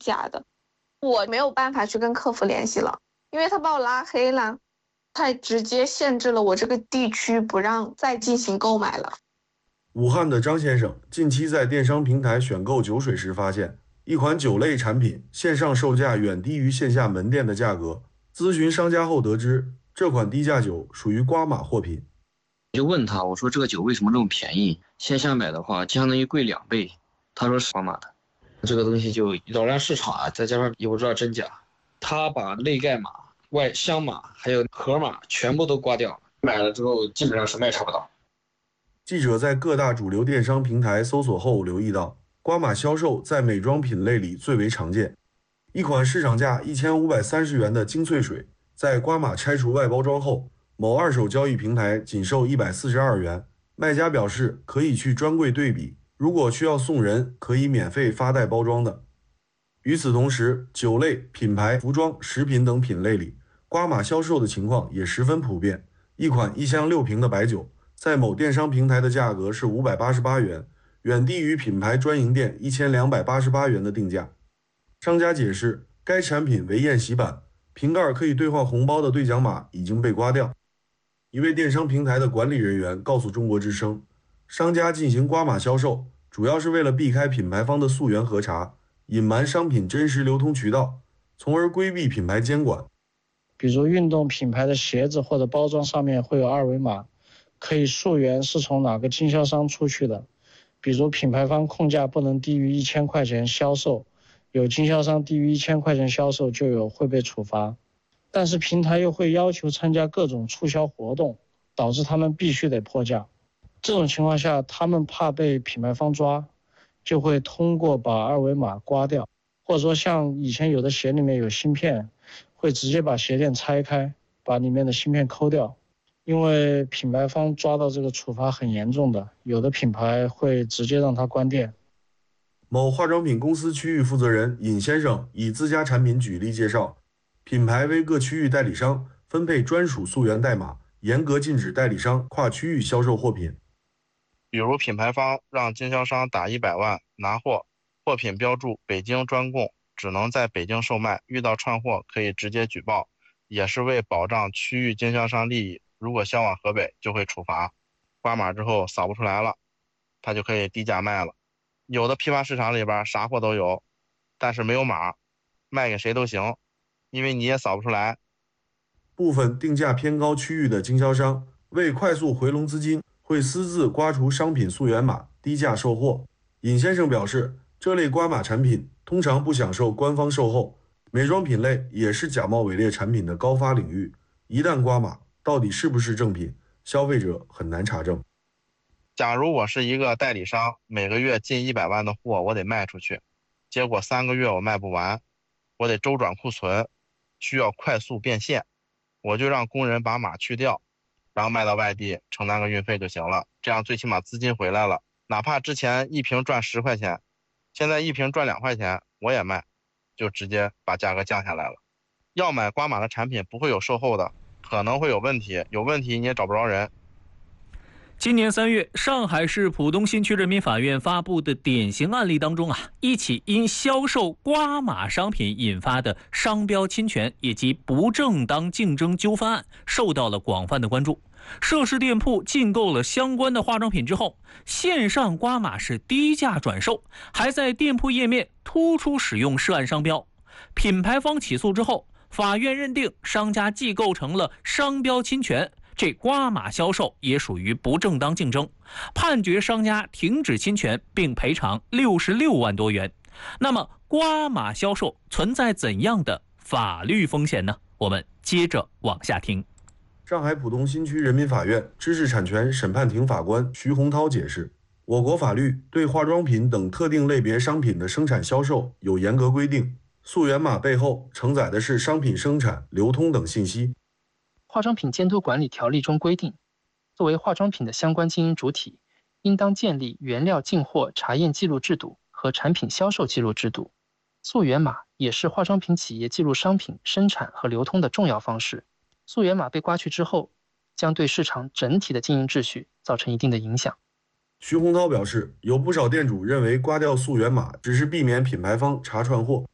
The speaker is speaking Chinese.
假的，我没有办法去跟客服联系了，因为他把我拉黑了，他直接限制了我这个地区，不让再进行购买了。 武汉的张先生近期在电商平台选购酒水时发现，一款酒类产品线上售价远低于线下门店的价格。咨询商家后得知，这款低价酒属于瓜马货品。 就问他，我说这个酒为什么这么便宜？线下买的话相当于贵2倍。他说是瓜马的。这个东西就扰乱市场啊，再加上也不知道真假。他把内盖码、外箱码还有盒码全部都刮掉，买了之后基本上什么也查不到。 记者在各大主流电商平台搜索后留意到，瓜马销售在美妆品类里最为常见。一款市场价1530元的精粹水，在瓜马拆除外包装后，某二手交易平台仅售142元。卖家表示可以去专柜对比，如果需要送人，可以免费发带包装的。与此同时，酒类、品牌、服装、食品等品类里，瓜马销售的情况也十分普遍。一款1箱6瓶的白酒，在某电商平台的价格是588元，远低于品牌专营店1288元的定价。商家解释，该产品为宴席版，瓶盖可以兑换红包的兑奖码已经被刮掉。一位电商平台的管理人员告诉中国之声，商家进行瓜马销售，主要是为了避开品牌方的溯源核查，隐瞒商品真实流通渠道，从而规避品牌监管。 比如运动品牌的鞋子或者包装上面会有二维码，可以溯源是从哪个经销商出去的。比如品牌方控价不能低于1000块钱销售，有经销商低于1000块钱销售就会被处罚。但是平台又会要求参加各种促销活动，导致他们必须得破价。这种情况下，他们怕被品牌方抓，就会通过把二维码刮掉，或者说像以前有的鞋里面有芯片，会直接把鞋垫拆开，把里面的芯片抠掉。因为品牌方抓到这个处罚很严重的，有的品牌会直接让它关店。 某化妆品公司区域负责人尹先生以自家产品举例介绍，品牌为各区域代理商分配专属溯源代码，严格禁止代理商跨区域销售货品。 比如品牌方让经销商打100万拿货，货品标注北京专供，只能在北京售卖，遇到串货可以直接举报，也是为保障区域经销商利益。如果销往河北就会处罚，刮码之后扫不出来了，他就可以低价卖了。有的批发市场里边啥货都有，但是没有码，卖给谁都行，因为你也扫不出来。 部分定价偏高区域的经销商为快速回笼资金，会私自刮除商品溯源码，低价售货。尹先生表示，这类刮码产品通常不享受官方售后，美妆品类也是假冒伪劣产品的高发领域，一旦刮码，到底是不是正品，消费者很难查证。 假如我是一个代理商，每个月进100万的货我得卖出去，结果3个月我卖不完，我得周转库存，需要快速变现，我就让工人把码去掉，然后卖到外地承担个运费就行了，这样最起码资金回来了。哪怕之前一瓶赚10块钱，现在一瓶赚2块钱我也卖，就直接把价格降下来了。要买刮码的产品不会有售后的，可能会有问题，有问题你也找不着人。 今年3月，上海市浦东新区人民法院发布的典型案例当中一起因销售刮码商品引发的商标侵权以及不正当竞争纠纷案受到了广泛的关注。涉事店铺进购了相关的化妆品之后，线上刮码是低价转售，还在店铺页面突出使用涉案商标。品牌方起诉之后，法院认定商家既构成了商标侵权，这刮码销售也属于不正当竞争，判决商家停止侵权并赔偿66万多元。那么刮码销售存在怎样的法律风险呢？我们接着往下听。 上海浦东新区人民法院知识产权审判庭法官徐洪涛解释，我国法律对化妆品等特定类别商品的生产销售有严格规定，溯源码背后承载的是商品生产、流通等信息。 化妆品监督管理条例中规定，作为化妆品的相关经营主体，应当建立原料进货查验记录制度和产品销售记录制度。溯源码也是化妆品企业记录商品生产和流通的重要方式。溯源码被刮去之后，将对市场整体的经营秩序造成一定的影响。 徐洪涛表示，有不少店主认为刮掉溯源码只是避免品牌方查串货，